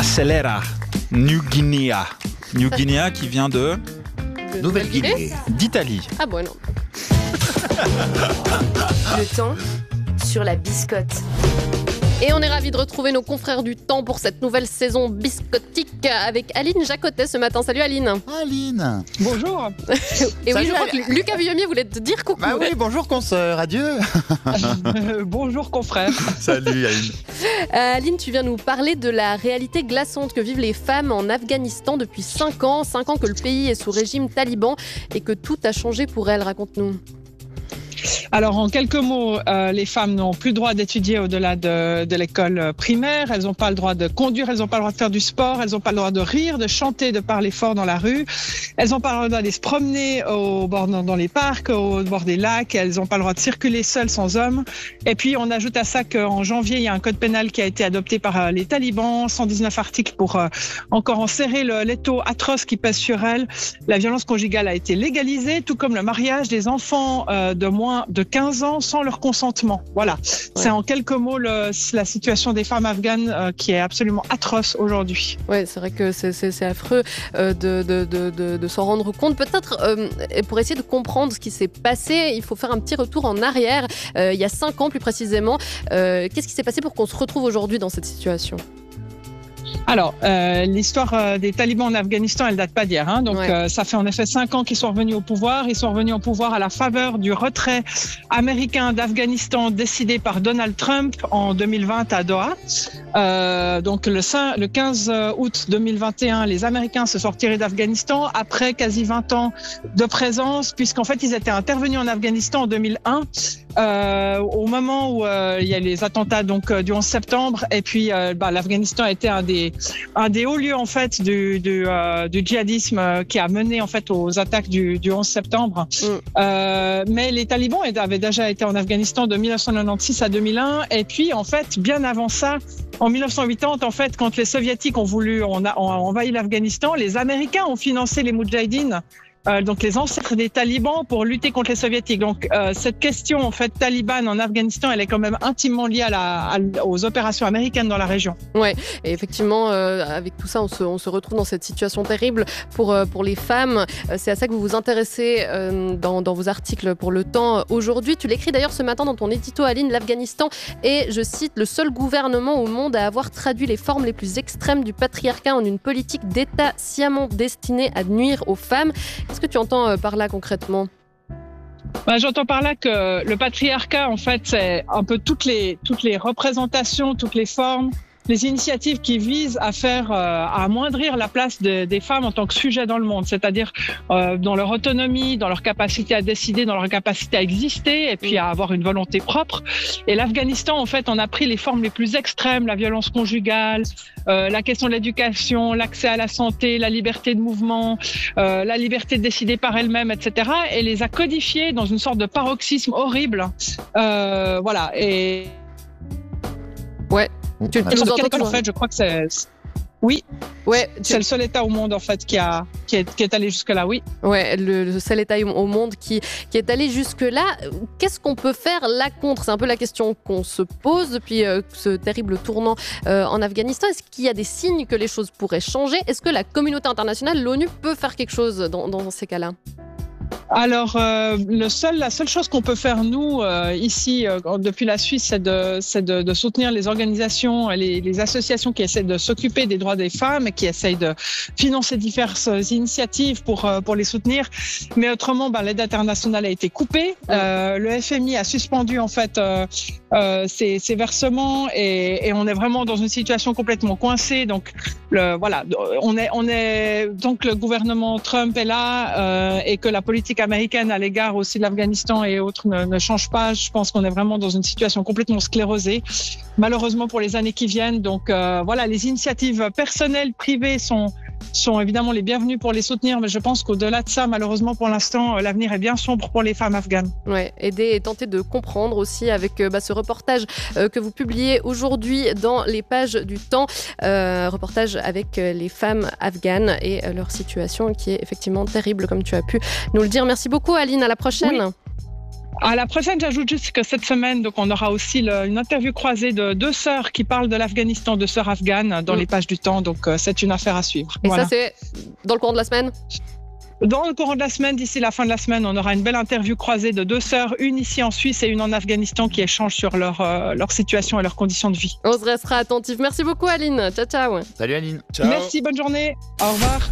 Selera, New Guinea. New Guinea qui vient de Nouvelle-Guinée. d'Italie. Ah bon, non. Le temps sur la biscotte. Et on est ravis de retrouver nos confrères du temps pour cette nouvelle saison biscotique avec Aline Jacotet ce matin. Salut Aline. Aline. Bonjour. Et Salut, oui, je crois que Lucas Vuillemier voulait te dire coucou. Bah oui, bonjour consoeur, adieu. Bonjour confrère. Salut Aline. Aline, tu viens nous parler de la réalité glaçante que vivent les femmes en Afghanistan depuis 5 ans. 5 ans que le pays est sous régime taliban et que tout a changé pour elles. Raconte-nous. Alors en quelques mots, les femmes n'ont plus le droit d'étudier au-delà de l'école primaire, elles n'ont pas le droit de conduire, elles n'ont pas le droit de faire du sport, elles n'ont pas le droit de rire, de chanter, de parler fort dans la rue, elles n'ont pas le droit d'aller se promener dans les parcs, au bord des lacs, elles n'ont pas le droit de circuler seules sans hommes. Et puis on ajoute à ça qu'en janvier, il y a un code pénal qui a été adopté par les talibans, 119 articles pour encore enserrer l'étau atroce qui pèse sur elles. La violence conjugale a été légalisée, tout comme le mariage des enfants de moins de 15 ans sans leur consentement. Voilà, ouais. C'est en quelques mots la situation des femmes afghanes qui est absolument atroce aujourd'hui. Ouais, c'est vrai que c'est affreux de s'en rendre compte. Peut-être pour essayer de comprendre ce qui s'est passé, il faut faire un petit retour en arrière. Il y a 5 ans plus précisément. Qu'est-ce qui s'est passé pour qu'on se retrouve aujourd'hui dans cette situation ? Alors, l'histoire des talibans en Afghanistan, elle date pas d'hier. Hein. Donc, ça fait en effet 5 ans qu'ils sont revenus au pouvoir. Ils sont revenus au pouvoir à la faveur du retrait américain d'Afghanistan décidé par Donald Trump en 2020 à Doha. Donc, le 15 août 2021, les Américains se sont retirés d'Afghanistan après quasi 20 ans de présence, puisqu'en fait, ils étaient intervenus en Afghanistan en 2001. Au moment où il y a les attentats donc du 11 septembre et puis l'Afghanistan a été un des hauts lieux en fait du djihadisme qui a mené en fait aux attaques du 11 septembre. Mais les talibans avaient déjà été en Afghanistan de 1996 à 2001 et puis en fait bien avant ça, en 1980 en fait quand les soviétiques ont envahi l'Afghanistan, les Américains ont financé les Moudjahidines. Donc les ancêtres des talibans pour lutter contre les soviétiques. Donc cette question en fait talibane en Afghanistan, elle est quand même intimement liée aux opérations américaines dans la région. Ouais, et effectivement avec tout ça, on se retrouve dans cette situation terrible pour les femmes. C'est à ça que vous vous intéressez dans vos articles pour Le Temps aujourd'hui. Tu l'écris d'ailleurs ce matin dans ton édito, Aline. L'Afghanistan est, je cite, le seul gouvernement au monde à avoir traduit les formes les plus extrêmes du patriarcat en une politique d'État sciemment destinée à nuire aux femmes. Qu'est-ce que tu entends par là concrètement ? J'entends par là que le patriarcat, en fait, c'est un peu toutes les représentations, toutes les formes, les initiatives qui visent à amoindrir la place des femmes en tant que sujet dans le monde, c'est-à-dire dans leur autonomie, dans leur capacité à décider, dans leur capacité à exister et puis à avoir une volonté propre. Et l'Afghanistan, en fait, on a pris les formes les plus extrêmes, la violence conjugale, la question de l'éducation, l'accès à la santé, la liberté de mouvement, la liberté de décider par elle-même, etc. et les a codifiées dans une sorte de paroxysme horrible. Voilà. Et ouais. Tu nous entends, en fait, je crois que c'est... Oui, ouais, c'est le seul État au monde en fait qui est allé jusque-là, oui. Ouais, le seul État au monde qui est allé jusque-là. Qu'est-ce qu'on peut faire là contre ? C'est un peu la question qu'on se pose depuis ce terrible tournant en Afghanistan. Est-ce qu'il y a des signes que les choses pourraient changer ? Est-ce que la communauté internationale, l'ONU, peut faire quelque chose dans ces cas-là ? Alors, la seule chose qu'on peut faire, nous, ici, depuis la Suisse, c'est de soutenir les organisations, les associations qui essaient de s'occuper des droits des femmes et qui essayent de financer diverses initiatives pour les soutenir. Mais autrement, l'aide internationale a été coupée. Le FMI a suspendu, en fait, ses versements et on est vraiment dans une situation complètement coincée. Donc, voilà, donc le gouvernement Trump est là et que la politique américaine à l'égard aussi de l'Afghanistan et autres ne change pas. Je pense qu'on est vraiment dans une situation complètement sclérosée, malheureusement pour les années qui viennent. Donc voilà, les initiatives personnelles, privées sont évidemment les bienvenues pour les soutenir, mais je pense qu'au-delà de ça, malheureusement pour l'instant, l'avenir est bien sombre pour les femmes afghanes. Ouais, aider et tenter de comprendre aussi avec ce reportage que vous publiez aujourd'hui dans les pages du Temps, reportage avec les femmes afghanes et leur situation qui est effectivement terrible comme tu as pu nous le dire. Merci beaucoup Aline, à la prochaine. Oui. À la prochaine, j'ajoute juste que cette semaine, donc, on aura aussi une interview croisée de 2 sœurs qui parlent de l'Afghanistan, 2 sœurs afghanes dans les pages du Temps. Donc, c'est une affaire à suivre. Et ça, c'est dans le courant de la semaine ? Dans le courant de la semaine, d'ici la fin de la semaine, on aura une belle interview croisée de 2 sœurs, une ici en Suisse et une en Afghanistan, qui échangent sur leur situation et leurs conditions de vie. On se restera attentif. Merci beaucoup, Aline. Ciao, ciao. Salut Aline. Ciao. Merci, bonne journée. Au revoir.